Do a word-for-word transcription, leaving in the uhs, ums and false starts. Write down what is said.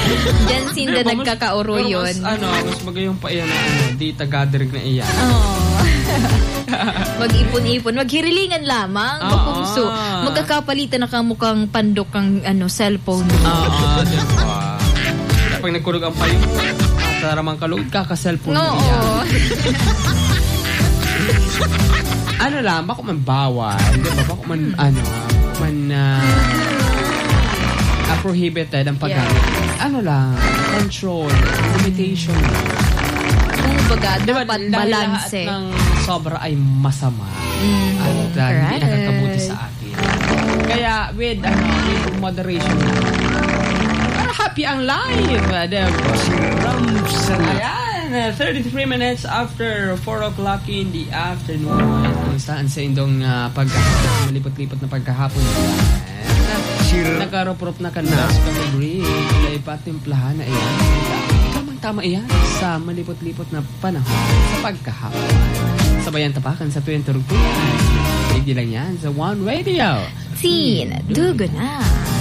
Diyan sinda Pero mas- nagkakauro pero yun. Mas, ano, mas magayong pa iyan na ano, di tagadarig na iyan. Oh. Mag-ipon-ipon, maghirilingan lamang. Oo. Kapungso, magkakapalitan na kang mukhang pandok ang ano, cellphone. Oo, diba? Kapag nagkulog ang payo mo, ataramang kalugod, kaka-cellphone mo Oo. iyan. Ano lang, bako man bawal, di ba? Bako man, Hmm. ano, man, uh, uh, prohibited ang paggamit. Yes. Ano lang, control, limitation. Kung baga, Diba, dapat dahil balanse. lahat ng sobra ay masama. Mm, At uh, hindi correct. nakakabuti sa atin. Kaya, with, ano, with moderation na. Para happy ang life. Uh, diba? Ayan, uh, thirty-three minutes after four o'clock in the afternoon. Kung saan sa indong uh, pagkahapon, malipot-lipot na pagkahapon. Ayan. Nagkaroprop na ka na sa pag-break. Kaya patimplahan na iyan. Tamang-tama iyan sa malipot-lipot na panahon sa pagkahapon. Sabayan tapakan sa tuwing turugtugan. Hindi lang yan sa One Radio. Sin, dugo na.